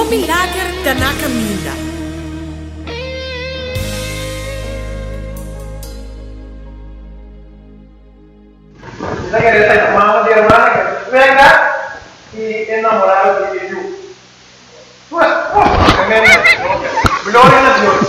O milagre está na caminha. Kita queremos mamá de hermana que venga y enamorado de Dios. Gloria a Dios.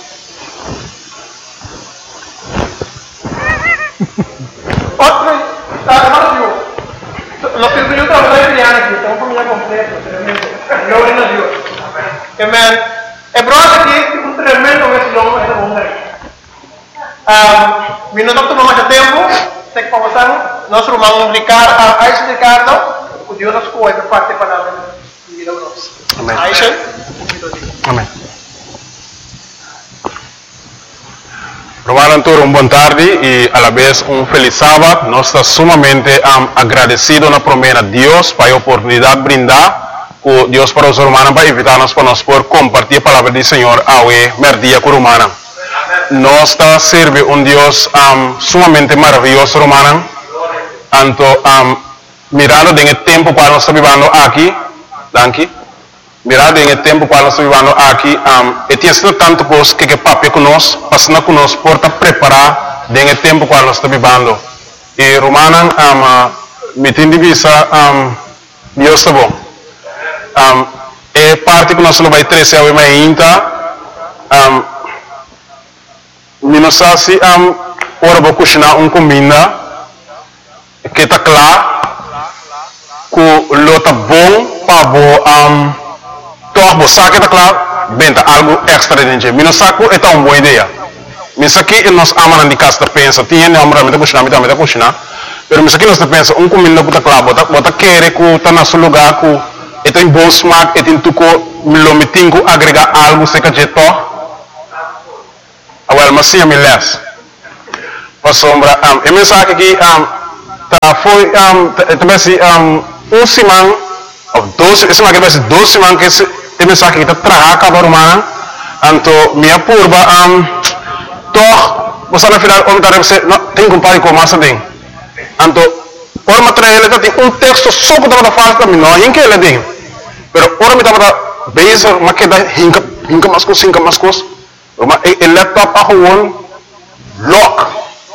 Otro, hermano Dios. Los que yo trabajo de criar aquí, estamos familia completa, tremendo. Gloria a Dios. Amén. El problema aquí es un tremendo que se llama esa mujer. Minuto que tomamos de tempo, tem que conversar. Nós vamos explicar o Deus nos cuida para parte para a vida nossa. Amém. Aisha? Amém. Romano Antônio, boa tarde e a la vez feliz sábado. Nós estamos sumamente agradecidos na promessa de Deus para a oportunidade de brindar com Deus para os romanos para invitar-nos para nós por compartilhar a palavra do Senhor ao merdia com romana. Nós estamos servindo Deus sumamente maravilhoso, romana. Tanto mirando em tempo para nós estar vivendo aqui, danke. Mirando em tempo para nós estar vivendo aqui, e tem sido tanto coisa que papai conosco, passando conosco por preparar em tempo para nós estar vivendo. E romana, me tem de vista, Deus está bom. E parte que nós não vai trazer ao ainda, me não sabe se ora vou cozinhar comida que está claro, que lo está bom para todo o saco está claro, venda algo extra dentro. Me não sabe que é uma boa ideia. Me sabe que nós amamos de casa pensa, tinha não amamos de cozinhar, mas me sabe que nós pensa comida que está claro, bota querer que está no seu lugar, que tem bom smack, tem tudo me tem que agregar algo se que é to. Awal masih a milas. Pasombra e mensagem aqui foi também se simão ou 12 esse que vai ser 12 simão que esse mensagem que está traga para romana anto minha purba toh você na final comentar você tem compare com massa tem anto por material ele tem texto só que está falando também não em que ele tem pero ora me está base mas que dá hinca mais coisa el laptop a gewoon lock.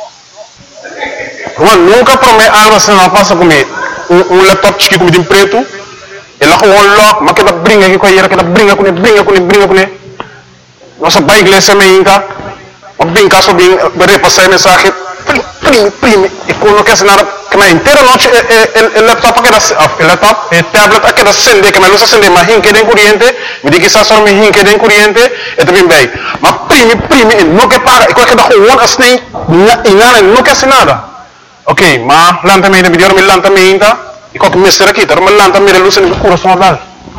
Gewoon nunca promete algo assim não passa comigo. Laptop chique com um preto, ele a gewoon lock, mas que dá brinca aqui com ele, que dá brinca com ele. Nossa pai igreja me inca, mas bem caso bem repassar mensagem, prime, e quando quer nada, que na inteira noite el laptop aqui o laptop, el tablet aqui da acende, que me luz acende, mas hinque de corrente, me diz que só me hinque de corrente, e também bem. Mas prime, não quer pagar, e qualquer da rua assim, não quer nada. Ok, mas lanta-me, me lanta-me, e qualquer mestre aqui, tá, mas lanta-me, luz no coração lá.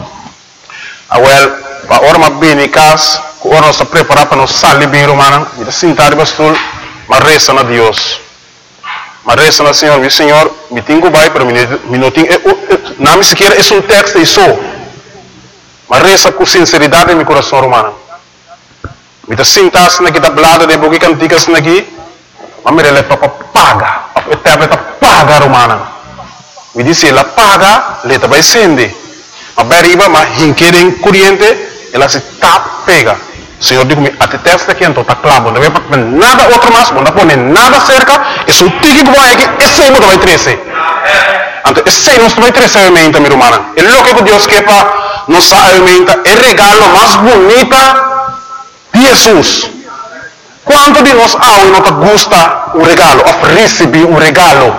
Well, para hora mas bem em casa, hora nós está preparado para nós sair bem romana, e sentar bastul, mas resta na Deus. Mas resta na Senhor, me tenho vai para mim não tenho, não me sequer é texto e só. Mas resta com sinceridade em meu coração romano. Me está sentado naquela blada de boca canticas aqui, mas me releva para pagar, para pagar romana. Me disse ela paga, ela vai sender. Mas beriba, mas hinquerem corrente, ela se pega. Senhor digo-me, até testa aqui, então está claro, não vai para nada outro mais, não pode nada cerca, é só tique que vai aqui, esse não vai trazer. Então, esse não vai trazer a alimenta, minha irmã. É o que Deus quer para nos alimenta, é o regalo mais bonito de Jesus. Quanto de nós não gosta um regalo, ou receber um regalo?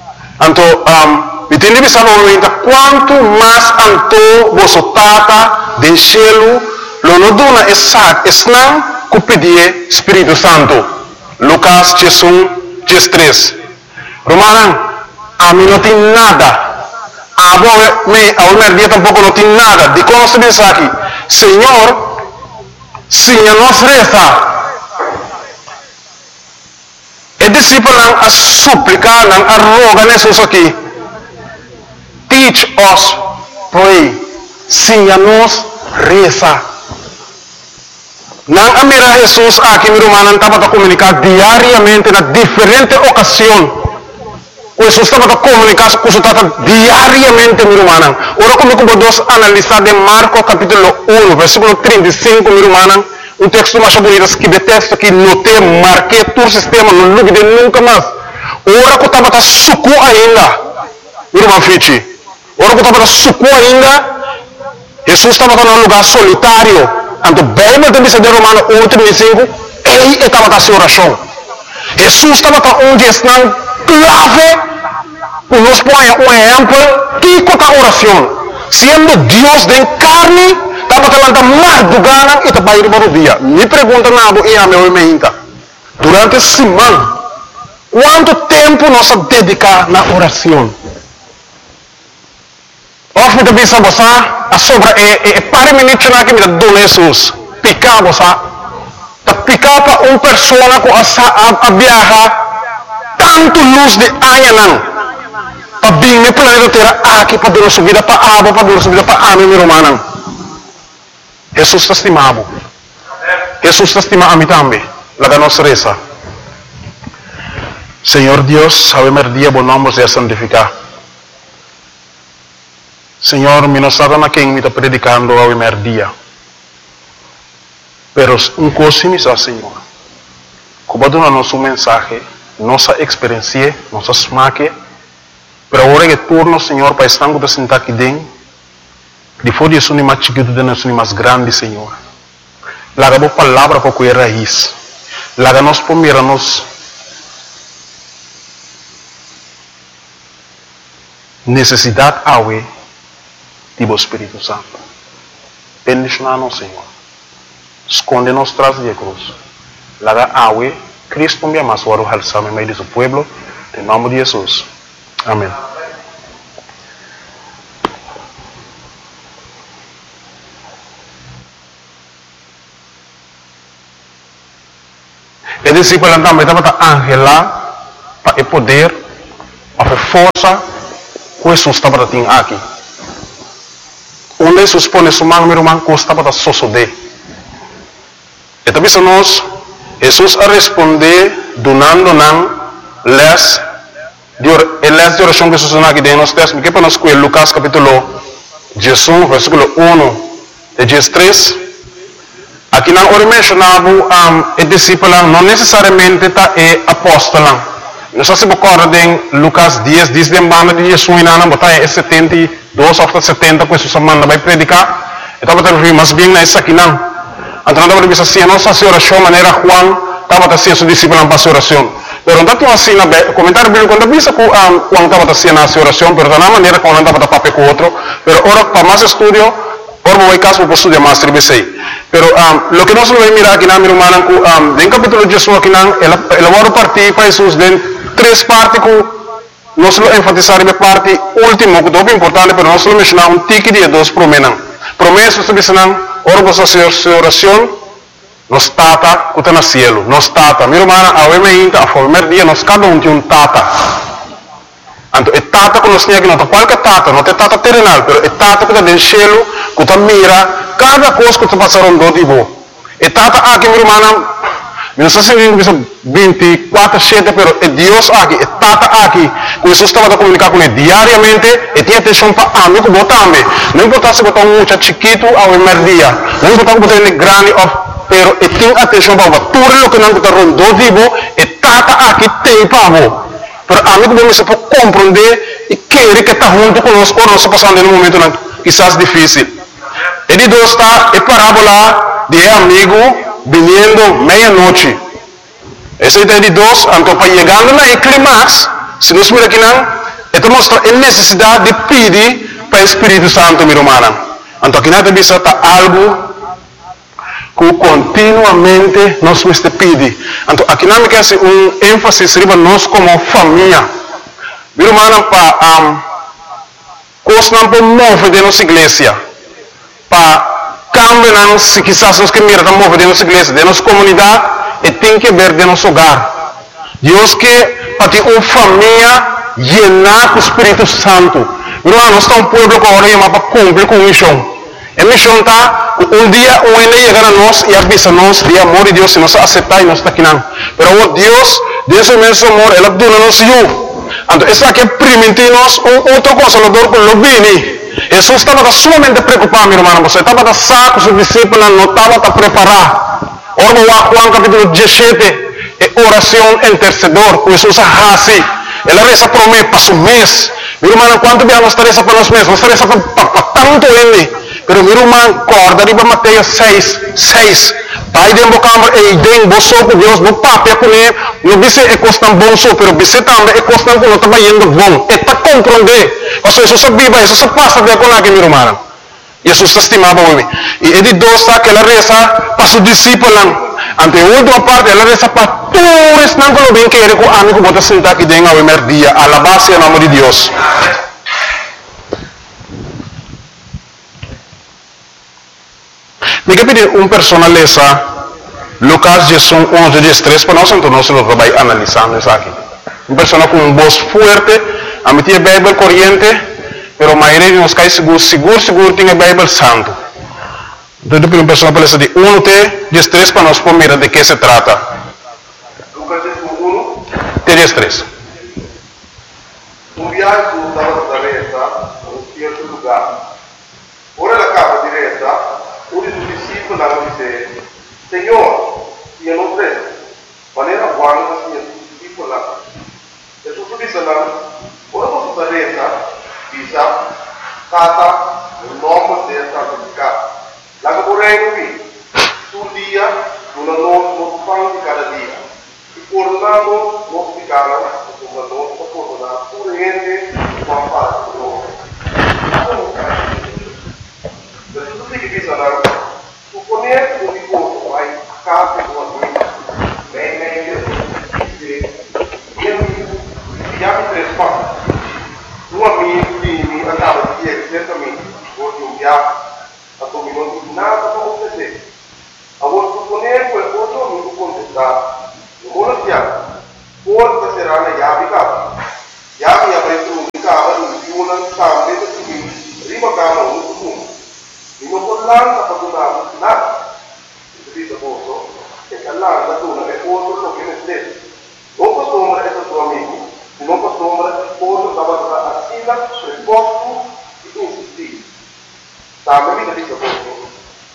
Então, me tem de pensar quanto mais anto você tata de cielo, lo dona esnam ku pedir Espírito Santo. Lucas 3. Romana, a mim não tem nada. A minha tampouco não tem nada. De como se diz aqui, Senhor, Senhor nos reza. E discípulo a suplicar, a rogar Jesus aqui. Teach us, pray. Senhor nos reza. Nang amira Jesus aqui, meu irmão, estava a comunicar diariamente na diferente ocasião. Jesus estava a comunicar com o diariamente, meu irmão. Ora, como vamos analisar de Marcos capítulo 1, versículo 35, meu irmão, um texto mais bonito, que de texto que notei, marquei todo o sistema, não lube nunca mais. Ora, que estava a suco ainda, meu irmão Fichi. Ora, que estava a suco ainda, Jesus estava num lugar solitário. Então, bem, mas também se der Romano 1:35, ele estava a oração. Jesus estava onde está clave, para nos pôr um exemplo, que é a oração. Sendo Deus de carne, estava falando mais do gana e estava indo para o dia. Me pergunta nada e a meu irmão, durante a semana, quanto tempo nós dedicamos na oração? Of também sabe a sobra para minutos na que me dá Jesus, picar você, tá picar para uma pessoa que a viajar tanto luz de anha para bem me planeta terra aqui para dar subida para água, para dar subida para a minha romana. Jesus está estimado. Jesus está estimado a mim também. La nossa reza. Senhor Deus, sabemos dia bom nome seja santificado. Senhor, me não sabe na quem me está predicando ao primeiro dia. Pero um coisa me diz, Senhor, como dá nosso mensagem, nossa experiência, nossa smaque, pero agora que turno, Senhor, para estar com sentar aqui dentro, depois de isso nem mais chiquito, de nós nem mais grande, Senhor. Laga a palavra para cuidar raiz. Laga nós primeiro nos necessidade awe do Espírito Santo. Bendicionar-nos, Senhor. Esconde-nos tras de cruz. Laga awe, Cristo me ama, suaro halsame meio de seu pueblo, em nome de Jesus. Amém. E discípulo também estava angela para o poder, para a força que Jesus estava tendo aqui. Onde Jesus põe sua mão, meu irmão, que estava a sosodé. E também se nós, Jesus a responder, donando-nos les de oração que Jesus aqui dentro nos textos, que para nós com Lucas capítulo 11, versículo 1 de 3. Aqui não ora mencionava o discípulo, não necessariamente está apóstolo. Nós se recordamos em Lucas 10, diz de banda de Jesus não botar 72 ou 70 que Jesus manda vai predicar. Então está referindo mais bem nessa aqui não. Então não deve ser assim, a nossa oração maneira Juan estava a ser seu discípulo para a oração. Pero não tinha assim na comentário bíblico quando visa que Juan estava a ser na oração, pero da maneira como não estava a papel com outro. Pero ora para mais estudio, ora vou caso para estudar mais tribesei. Pero lo que nós vamos mirar aqui na minha irmã, em capítulo 18 aqui não, ela vai partir para Jesus de três partes que nós vamos enfatizar na parte última, que é muito importante, pero nós vamos mencionar tique de dois promessas. Promessas que dizem, ora você a sua oração, nos tata que está no cielo, nos tata. Minha irmã, a primeiro dia, nós cada um tem tata. Então, é tata que nós temos aqui, não é qualquer tata, não é tata terrenal, mas é tata que está no cielo, que está mira cada coisa que está passando do tipo. É tata aqui, minha irmã, não sei se 24/7, mas é Deus aqui, é tata aqui. Que Jesus estava a comunicar com ele diariamente, e tinha atenção para amigo botar-me. Não importa se botar um muchacho chiquito ao primeiro dia, não importa se botar ele grande, pero e tem atenção para tudo o que não está rondando vivo, e tata aqui tem para você. Pero amigo bom, você pode compreender e querer que está junto conosco, ou nós estamos passando em um momento quizás difícil. E de dois está a parábola de amigo vindo meia-noite. Esse é de dois, então para chegando na clímax, se nós miramos aqui não, então mostra a necessidade de pedir para o Espírito Santo, minha irmã. Então aqui nada disso está algo que continuamente nós nos pedimos. Então aqui não me quer ser ênfase para nós como família. Minha irmã, para coisas não podemos mover de nossa igreja. Para cambiar, se quizás nós queremos mover de nossa igreja, de nossa comunidade, e tem que ver de nosso hogar. Deus quer para ter uma família llena com o Espírito Santo. Minha irmã, nós estamos um povo que agora para cumprir com a missão. A missão está, um dia o Ene chegar a nós e avisa-nos de amor de Deus, se nós aceitar e nós está aqui não. Pero Deus, Deus é imenso amor, Ele dá-nos Anto, essa que primitivos, outra cosa, lo vini. Jesus estava sumamente preocupado, meu irmão. Você estava saco, seus discípulos não estavam a preparar. Ora, Juan capítulo 17, é oração intercedor. Jesus assim. Ela reza por mim, para o mês. Meu irmão, quanto bem nós reza para os meses? Nós reza para tanto ele. Pero meu irmão, corda, riba Mateus 6. Pai de embocambre, e den boso com Deus, no papel com ele. Não disse é costan bom só, pero disse também é costan com não está indo bom. É para compreender. Ou seja, isso viva, isso passa de acordo com meu irmão. Jesus estimava ele. E ele dosta que ela reza para os discípulos. Ante a última parte, ela reza para todos não que bem querer com amigo bota sentar aqui dentro ao primeiro dia. Alabar-se ao nome de Deus. Me pedir personaleza Lucas 11:13 para nós, então nós vamos analisando isso aqui. Persona com voz forte, a meter a Bíblia corrente, pero a maioria de nós cai seguro tem a Bíblia santo. Então, uma pessoa palestra de 1:13 para nós mirar de que se trata. Lucas 1, 13. viaje estava da reta a um certo lugar. Ora la capa di reta, uno dei discepoli disse, Senhor, io non credo, ma era buono che sia discepolo là. E su disse là, ora posso da reta, disse, Tata, il nome del santificato. La che vorrei qui, sul dia, non fanno di cada dia. E coronando, non si cara, come non si corona, pure niente, ma fa di loro. Per tutti che bisogna, supponere un riposo, vai a casa di una guida, meglio, chiami tre spazi. Due amici andavano di ieri, certamente, oggi un viaggio. A come non dico nada come você. A voi supponere qualcosa non può contestare. Non vuole piano. Forse sarà una chiave casa. Chiave avrete un cavo di una scambio di cui prima cavo un punto. In un collante ha fatto nada. Si dice posto che all'anno da una che posto lo che ne stesso. Non posso ombra è tuo amico. Non posso ombra posto stava a sila per posto di insistire. Sabe mi dice posto.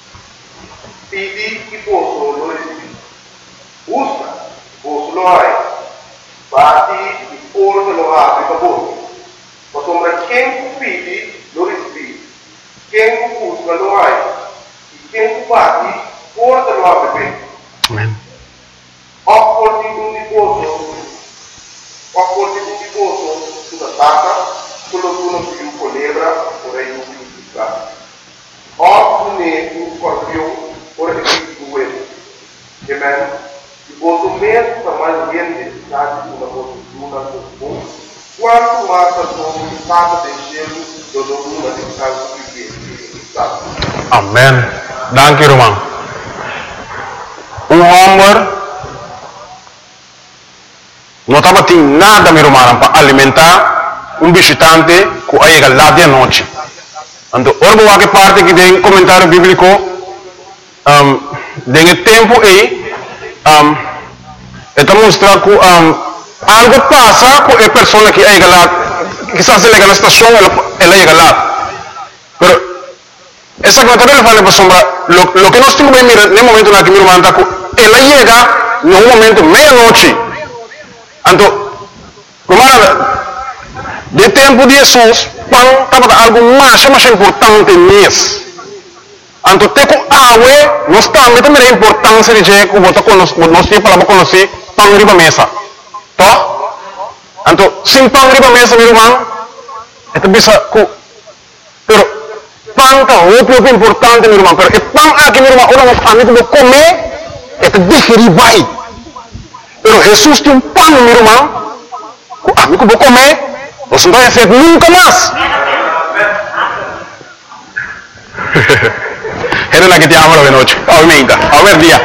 Pidi che posto lo recibi. Usa, posto lo hai. Bati il pollo lo apri per voi. Ma sembra che pidi lo recibi. Che usa lo hai. Che bati pollo lo apri per. Amen. Opporti un riposo. Opporti un riposo sulla tacca. Quello che uno più colebra vorrei un più fiscale. Oppure un scorpione, ora che si due. Amen. Il voto meno sta mai niente di stati una posizione comune. Quanto basta sono stata del cielo, dove una di tanto di stato. Amen. Danke, Roman. Um homem não estava tendo nada, meu irmão, para alimentar visitante que chega lá de noite. Então, ora que parte que tem comentário bíblico, tem tempo aí, está mostrando que algo passa com a pessoa que chega lá, quizás ele chega na estação, ela chega lá. Pero, essa comentário ele fala para sombra, lo que nós temos que mirar no momento na que meu irmão está, ela chega no momento meia-noite. Então, de tempo de Jesus, pão estava algo mais importante nisso. Então, tem que água, nós também a importância de que nós temos para conhecer pão riba mesa. Tá? Então, sem pão riba mesa, meu irmão, é bisa que, pero pão é muito importante, meu irmão. Pero pão aqui, meu irmão, ora nós amigos comer, é digerir vai. Pero Jesus tem pão, meu irmão, que amigo vou comer. Você não vai fazer nunca mais. Era la que te amo de noche, obviamente, a ver día.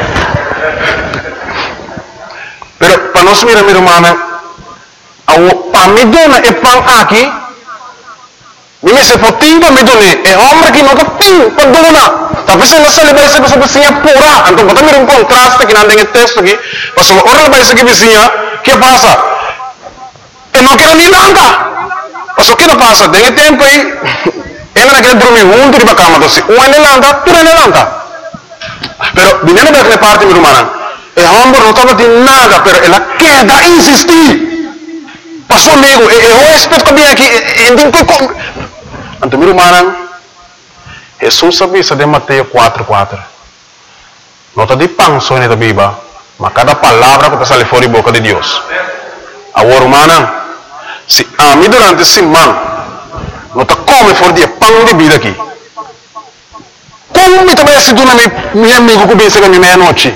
Pero para nós mirar, meu irmão, para me dona é pão aqui. Me se potinho para me donar, é homem que nunca tem para donar. Talvez não se leva essa pessoa vizinha pura. Então, para mirar contraste que não tem texto aqui. Mas ora vai ser que vizinha, que passa? e não quero nem nada. Mas o que não passa? Tem tempo aí, ele não quer dormir junto de cama, então se um é lanta, tu é lanta. Pero, vinendo daquela parte, meu irmão, e homem não estava de nada, pero ela quer insistir. Passou amigo, eu respeito que vem aqui, então, meu irmão, Jesus sabia de Mateus 4:4. Não está de pão só na Bíblia, mas cada palavra que está saindo fora da boca de Deus. Agora, irmão, se a mim durante esse semana não está comendo fora de pão de vida aqui, como me também se dona meu amigo que vem chegar na meia-noite?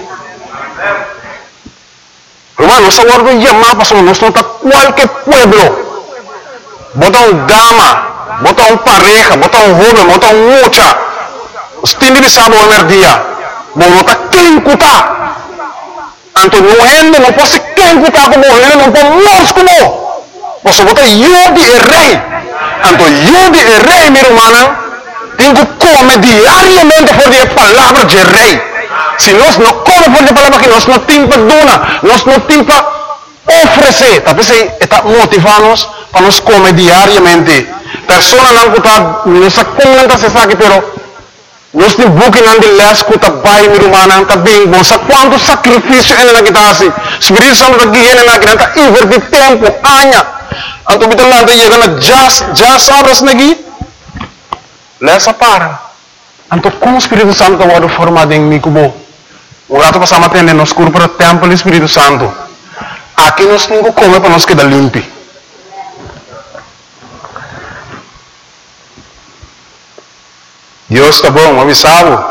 Irmão, nós agora vamos chamar para nós não está qualquer pueblo. Bota dama, bota pareja, bota jovem, bota mocha. Os têm de saber o primeiro dia. Não está quem cutar. Então, não pode ser quem cutar como ele, não pode morrer como. Você bota eu de rei. Então, eu de rei, meu irmão, tem que comer diariamente por a palavra de rei. Se nós não comemos por a palavra que nós não temos para donar, nós não temos para oferecer. Talvez está motivando-nos para nós comer diariamente. Pessoas não está, não se comenta se sabe, pero nós temos buquê de lesco, está bem, meu irmão, está bem bom. Sabe quanto sacrifício ele não está assim? Espírito Santo está aqui, ele não está invertir tempo, anos. Então, kita lá está chegando já horas aqui. Lessa para. Então, como o Espírito Santo está formado em mim, como o rato passamos a atender nos cursos para o templo do Espírito Santo. Aqui nós temos que comer para nós quedar limpo. Deus está bom, avisado.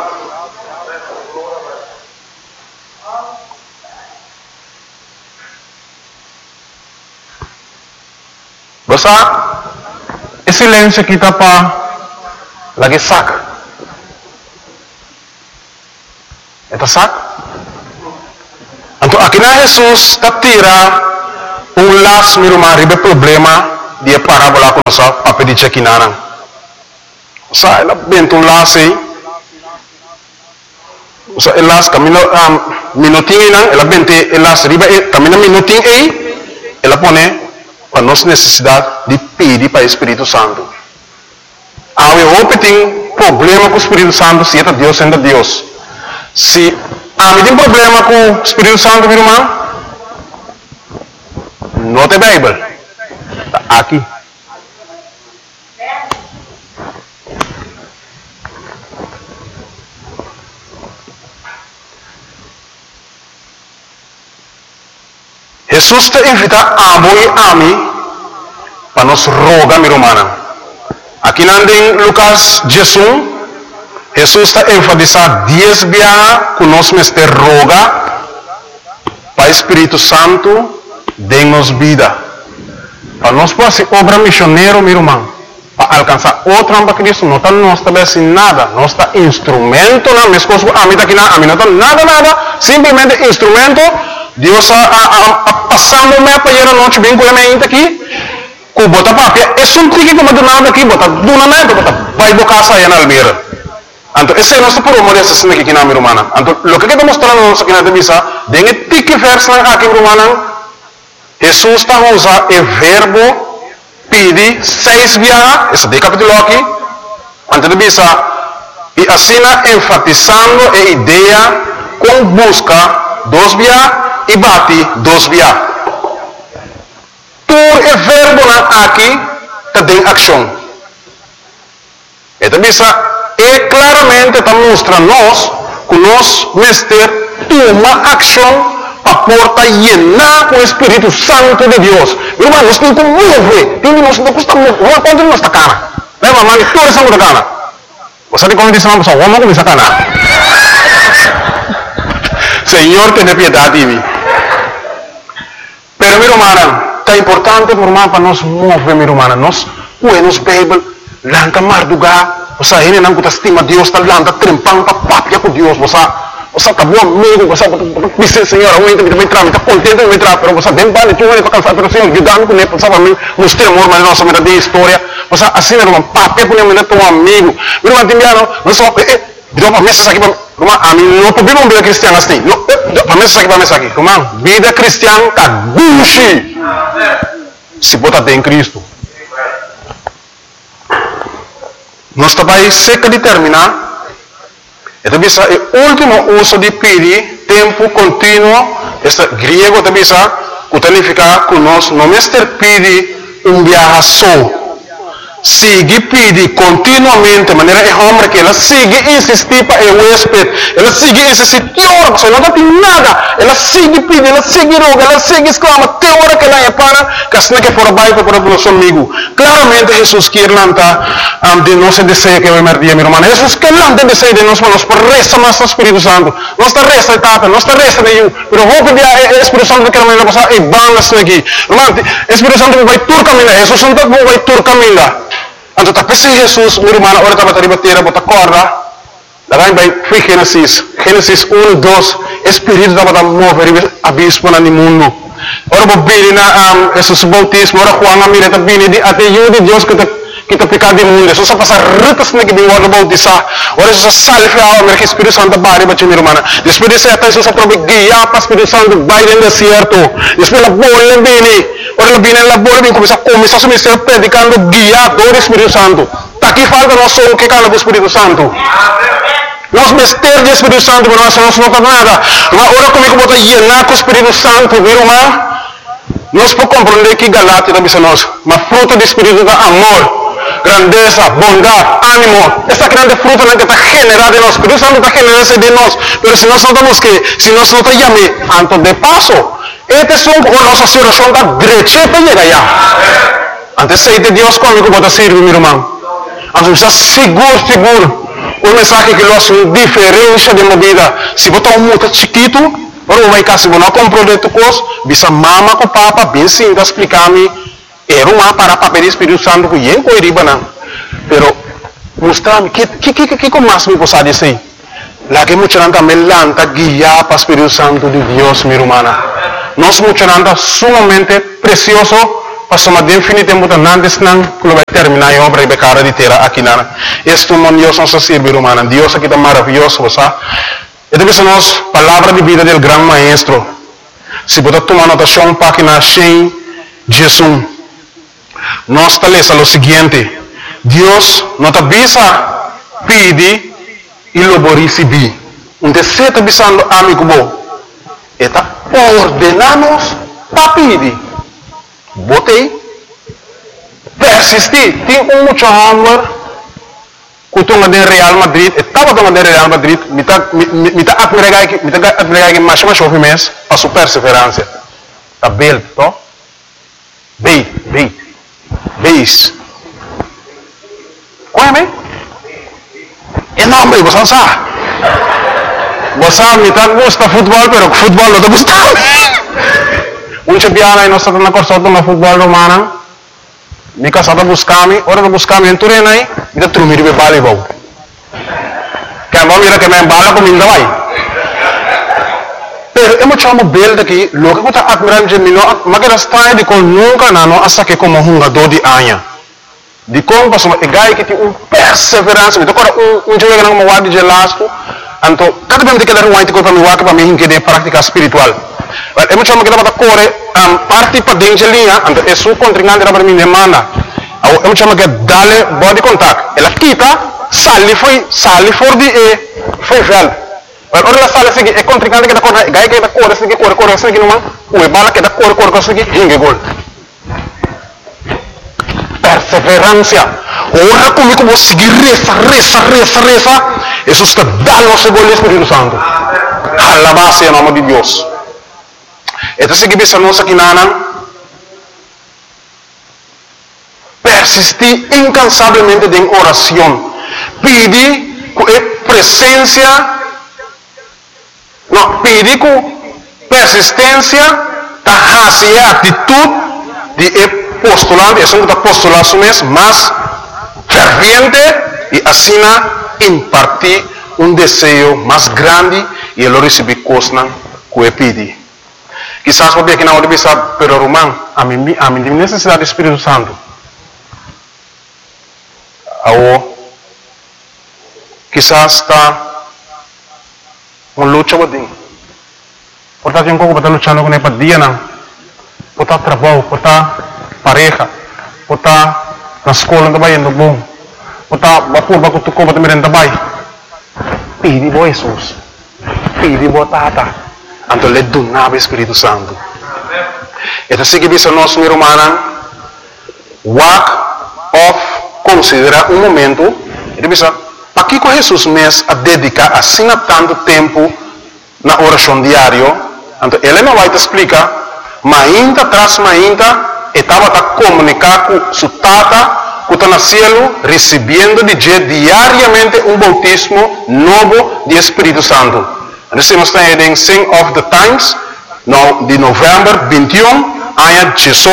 Basta, esse silêncio aqui está para lagi saca. Eta saca? Então, aqui na Jesus está tira laço, meu irmão, ribe problema de parábola com nós para pedir aqui na. Sa ela bento laço aí. Sa elas camino minutinho nan, ela bente elas ribe camino minutinho aí, ela põe para nossa necessidade de pedir para o Espírito Santo. Eu tenho problema com o Espírito Santo, se é Deus, ainda Deus. Se eu tenho problema com o Espírito Santo, meu irmão, não tem Bíblia. Aqui. Jesus te invita a voi a mim para nos rogar, meu irmão. Aqui em Lucas 16, Jesus está enfatizando 10 vezes que nós me roga para o Espírito Santo dê-nos vida. Para nós poder ser obra missionária, meu irmão, para alcançar outra para Cristo, não está nós também assim nada, nós está instrumento, não, minhas coisas, a mim não está nada, simplesmente instrumento. Deus passando me para ir a noite bem com a minha aqui. Com bota papia, é só um trique que eu nada aqui, bota donamento, bota vai bocar saia na almeira. Então esse é nosso problema essa cena aqui na minha irmã. Então o que eu estou mostrando nós aqui na divisa, tem que tique verso aqui irmã. Jesus está usando o verbo pedir 6 vezes, esse de capítulo aqui. Então divisa e assim enfatizando a ideia com busca 2 vezes e bate 2 vezes. Por o verbo aqui tem ação. Então, é claramente está mostrando nós que nós mestre toma ação para porta llenar com o Espírito Santo de Deus. Irmão, nós temos que mover. Nós não custa mover. Quando nós está cana? Lembra, mano, tudo isso é cana. Você tem como dizer uma pessoa, vamos começar a cana. Senhor, tenha piedade de mim. Pero, meu irmão, é importante para nós mover, meu irmão. Nós, nos Bíblia, lança madrugar, você ainda não estima Deus, está lança trempando para papia com Deus, você está bom amigo, você diz, Senhor, eu também está contente de entrar, mas você vem para tu vai cansar, mas Senhor, ajudando com ele, você vai mostrar amor, mas nossa vida de história, você assim, meu irmão, papia com ele, teu amigo, meu irmão, Timiano, não só, deu para mesa aqui, irmão, a mim não podemos vida cristã assim, para mesa aqui, irmão, vida cristã, caguchi. se botar em Cristo. Nós também seca de terminar. Então, o último uso de pedir, tempo contínuo, este grego também significa que nós não pedir viaje só. Sigue pedir continuamente, de maneira que homem que ela sigue insistir para o huésped, ela sigue insistir, que hora que não tem nada, ela sigue pedir, ela sigue roga, ela sigue exclama, que hora que ela é para, que assim que for baixo para o nosso amigo. Claramente Jesus quer lançar de nosso desejo que vai merdir, meu irmão. Jesus quer lançar desejo de nós, mas por resta mais o Espírito Santo, não está resta de tata, não está resta de eu, mas vou pedir o Espírito Santo que ela vai passar e bandas aqui. Irmão, o Espírito Santo vai tur caminhar, Jesus Santo vai tur caminhar. Então, tapi si Jesus, meu irmão, ora estava a ribatera, bota corda, daí vai Gênesis 1, 2, Espírito estava a mover abismo no mundo. Ora, vou vir na Jesus bautismo, ora, Juan, a mira, também, até eu de Deus que está pecado de mundo. Jesus passa ritas na que de ora bautizar. Ora, Jesus salve a alma, que Espírito Santo vai, meu irmão. Depois de certa, Jesus aprove guiar para o Espírito Santo, vai no deserto. Depois a bola vem. Ora, ela vem na bola, vem começar a ministério predicando, guiador do Espírito Santo. Aqui falta nós somos que cala do Espírito Santo. Nós mistérios do Espírito Santo, mas nós não temos nada. Ora, comigo, vou llenar com o Espírito Santo, viu, irmão? Nós podemos compreender que Galatia também nós, mas fruto do Espírito é amor, grandeza, bondade, ânimo. Essa grande fruta que está generada em nós. O Espírito Santo está generando de nós. Mas se nós não estamos se nós não estamos chamando, antes de passo, este é a nossa situação da direita para chegar lá. Antes de Deus comigo pode servir, meu irmão. Então, está seguro. O mensagem que nós temos diferença de movida. Se botar muito chiquito, ora vai cá, se você não comprou de tu coisa, bisa mama com papa, bem sim, explicar-me. Era uma para papel do Espírito Santo que eu coiriba não. Pero mostrar-me que mais me possa dizer. Lá que muita gente também lanta guiar para o Espírito Santo de Deus, minha irmã. Nós muita gente sumamente precioso, para somar definitivamente antes não que vai terminar a obra e becara de terra aqui na. Este mundo Deus nos serve, irmã. Deus aqui está maravilhoso, você. Esta é a nossa palavra de vida do grande maestro. Se você tomar anotação, página 100, Jesus. Nós estamos lo seguinte: Deus nos avisa, pede e lo receber. Então, se está avisando amigo bom, está ordenamos para pedir. Botei, persistir. Tem muito amor. Kutung de Real Madrid, estava tomando de Real Madrid, me está admirando que mais chove mês, a sua perseverança. Está bem, to? Beis. Qual é, bem? É nome, você sabe. Você me está gosta futebol, pero futebol não te gusta. Muita piada e nós estamos na corção do futebol romano. Me casada buscar-me, ora de buscar-me em Turena aí, me dá trumir de voleibol. Que a mão mira que me embala com minha vai. Pero eu me chamo bem daqui, logo que eu estou admirando de mim, mas que está de com nunca não, essa que como jogador de anha. De como passou, é gai que tem perseverança, me toca jogo que não me guarda de lasco, então cada vez que eu quero que para me guarda para mim que de prática espiritual. Eu me chamo que estava corre parte para dentro de linha, então é sua contrincante para mim demanda. Eu me chamo que dale body contact. Ela quita, sale for de foi velho. Ora ela sale assim, é contrincante que está corre, gai que está corre assim que não, o bala que está corre assim que hinge gol. Perseverança. Ora comigo vou seguir reza. Jesus está dando o gol do Espírito Santo. Alabado em nome de Deus. Então, se você não aqui persistir incansavelmente em oração, pedir com presença, não, pedir com persistência, a atitude de postulante, é um postulante mesmo, mas ferviente e assim impartir um desejo mais grande e ele receber coisas que pedir. Quizás porque aqui na hora de pensar, pero Román, a mim tem necessidade do Espírito Santo. Ou quizás está uma luta com ele. Portanto, eu não estou lutando com ele para dia, não. Portanto, trabalho, portanto, pareja, ou está na escola também indo bom, ou está vapor para tu compra também também. Pede bo Jesus, pede bo Tata, então lhe donava o Espírito Santo. Então se que bisa nós meu irmão, walk off, considera um momento, ele bisa, para que com Jesus mesmo a dedicar assim a tanto tempo na oração diária, então ele não vai te explicar, mas ainda traz ainda estava a comunicar com sua Tata, que está no céu, recebendo de diariamente um bautismo novo de Espírito Santo. Então estamos em Sing of the Times, de novembro 21, ano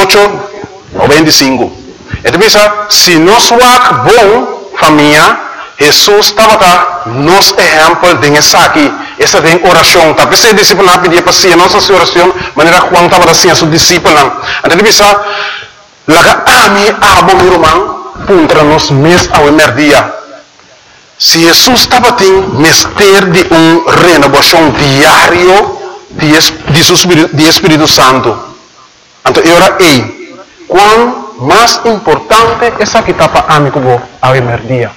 1895. Então, se nós vamos bom, família, Jesus estava nos exemplo de essa aqui, essa tem oração. Tá pensei discípulo não pedia para si nossa oração, maneira Juan estava assim a seu discípulo. Então bisa laga ami abo meu irmão, contra nós mês ao dia. Se Jesus estava tendo mestre de renovação diário de Espírito Santo. Então era quão mais importante essa que está para amigo ao dia.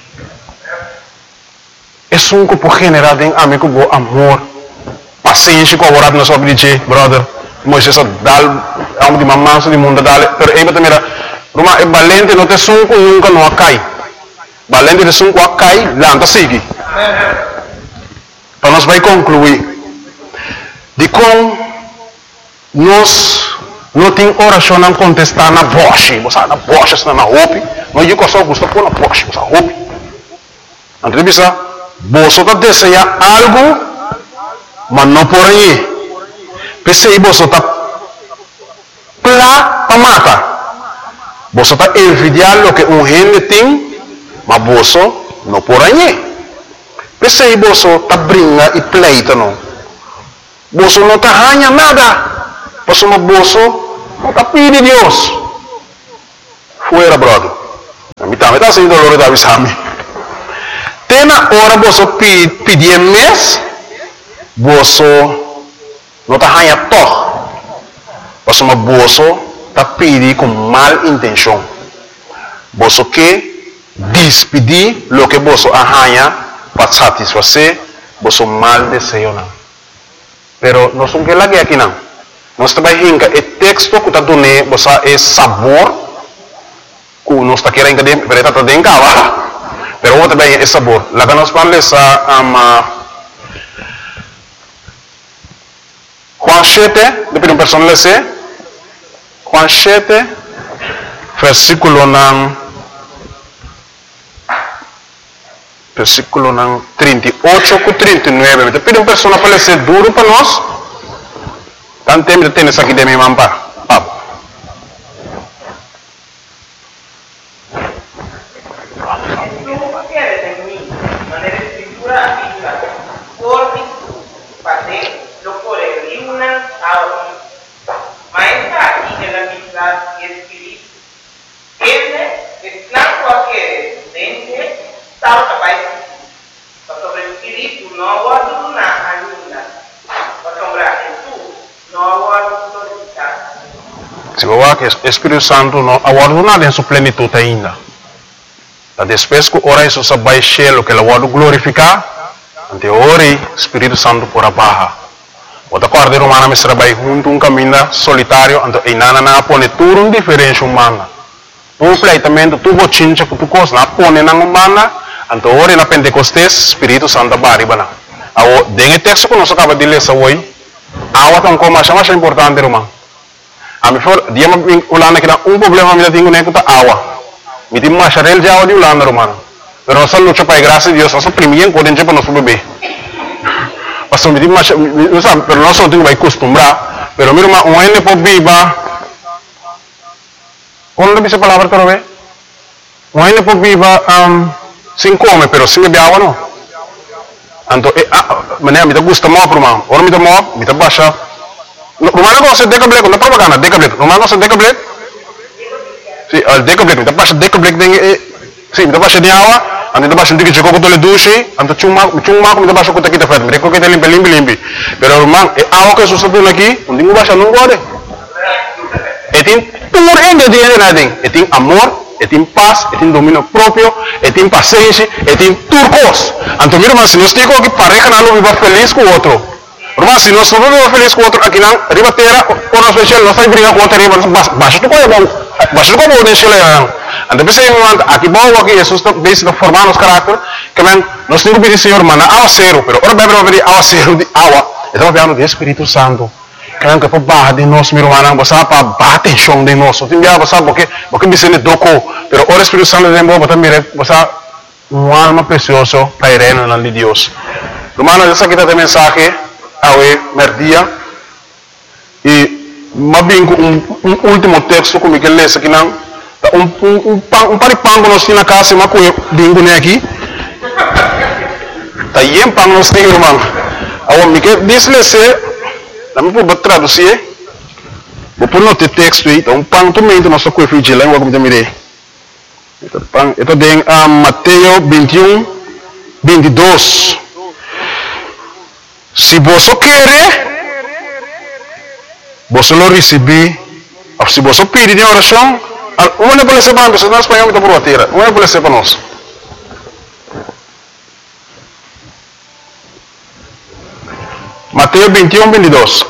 É um grupo general em amigo bo amor, paciência com a hora na sua vida, brother. Moisés dal, amo de mamãe de mundo dal, pero aí também era, Roma é valente não te sunco nunca não cai, valente de sunco cai, lanta sigue. Então nós vai concluir de como nós não tem oração não contestar na voz, você na voz está na roupa, não eu só gosto pôr na voz, você roupa. Então bisa você está desejando algo, mas não por aí. Pensei você está para matar. Você está envidiando o que gente tem, mas você não por aí. Pensei você está brincando e pleita não. Você não está ganhando nada. Você não está pedindo Deus. Fuera, brother. Me está sendo dolor da visão. Tem na hora você pedir mês, você não está ganhando todo. Você está pedindo com mal intenção. Você quer despedir o que você ganha para satisfazer você mal desejo. Pero nós não queremos aqui não. Nós também o texto que está dando você é sabor que nós está querendo que está dentro. Pero vamos também é sabor. Lá que nós falamos Juan 7, depois pessoa lê Juan 7, versículo 38 com 39. Depois pessoa para ler duro para nós. Tanto tempo de ter isso aqui de minha mampa. Se o Espírito Santo não aguarda nada em sua plenitude ainda. Depois que ora isso vai cheio que ele aguarda glorificar, ante ora o Espírito Santo por abaixo. Outra coisa humana me trabalha junto caminho solitário, então e nada na pone tudo uma diferença humana. Completamente tu bochincha que tu coisa na pone na humana, então ora na Pentecostes Espírito Santo bari bana. Ao dengue texto que nós acaba de ler hoje, awa tão como mais importante irmão. A mim foi dia me ulana que problema me tenho nem que tá awa. Me tem mais real já de ulana irmão. Pero nós luta para graça de Deus, nós primeiro podem para nosso bebê. Pastor me tem mais, não sabe, pero nós não temos que acostumbrar. Pero meu irmão, um ene pode viva. Quando dice palavra para ver? Um ene pode viva sem comer, pero sem beber água não. Então, maneira me gusta mais irmão. Ora me dá mais, me dá baixa. Rumah ko sa decablet, na propaganda decablet. Rumah ko sa decablet. Si, al decablet, kita pa sa decablet ding si, kita pa sa diawa, ang kita pa sa dikit ko tole dushi, ang chuma ko kita pa sa kita fat. Mereka kita limpi. Pero rumah awa ko susunod lagi, hindi mo ba siya nung gode? tem puro ingrediente na dentro. Tem amor, tem paz, tem domínio próprio, tem paciência, tem turcos. Então, irmão, se nós temos que pareja não viva feliz com o outro. Irmão, se nós não vivemos feliz com o outro, aqui não, riba terra, por nós fechar, nós estamos brigando com o outro, baixa do coelho, baixa do coelho, deixa ele lá. Então, pensei, aqui bom, aqui, Jesus está formando os caráteres, que nós temos que pedir, Senhor, mano, água zero, mas ora bem, pedir água zero de água. Estamos falando do Espírito Santo. Que para barra de nós, meu irmão, você para bater chão de nós. Você me sabe porque me sente doco, mas o Espírito Santo de Deus, você uma alma preciosa para ir na de Deus. Irmão, essa aqui está a mensagem, ao merdia, e mas bem um último texto como que lê aqui não, um paripango nós temos na casa, mas com bingo né aqui, tá aí pang nós temos, irmão. Ao me que diz-lhe Nami por traduzir, vou pôr no texto aí, então pang tu mento nosso coifo de língua como também. Então pang, itu tem Mateus 21, 22. Se você quer, você lo receber. Se você pedir de oração, uma pode ser para nós, nós espanhol está por bater, uma pode ser para nós. Mateus 21, 22.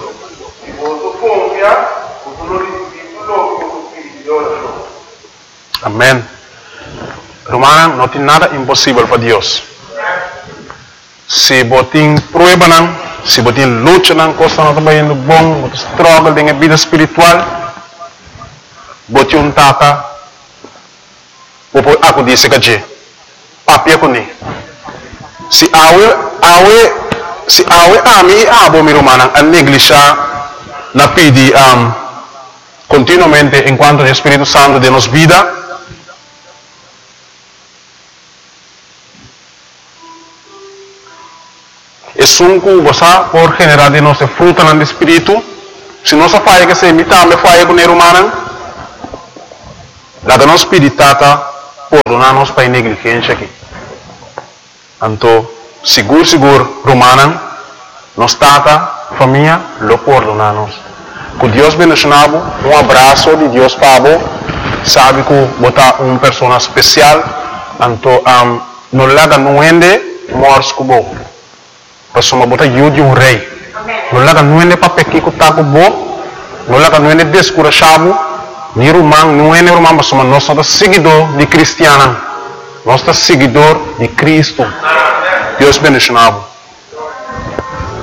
Amém. Romano, não tem nada impossível para Deus. Se você tem prueba, se você tem luta, coisa não está indo bom, você struggle com a vida espiritual, você tem tata, aku disse que papi aku ni. Se awe ami abo mi romana a negligenciar na pedi continuamente enquanto o Espírito Santo de nos vida. Es un cosa por generar de nossa fruta no espírito. Se nossa falha que se imita me falha com o humano, lá da nossa espiritata por não nos para negligência aqui. Então, seguro romana, nos tata família lo perdona nos. Que Deus bendicionado, abraço de Deus para sabe que botar uma pessoa especial, então não laga não ende morse kubo. Pasuma bota de um rei. Não laga não ende para pequeno que tá kubo, não laga não ende descurachado, ni romano, não ende romano, pasuma nós somos seguidor de cristiano, nós somos seguidor de Cristo. Deus bendicionado.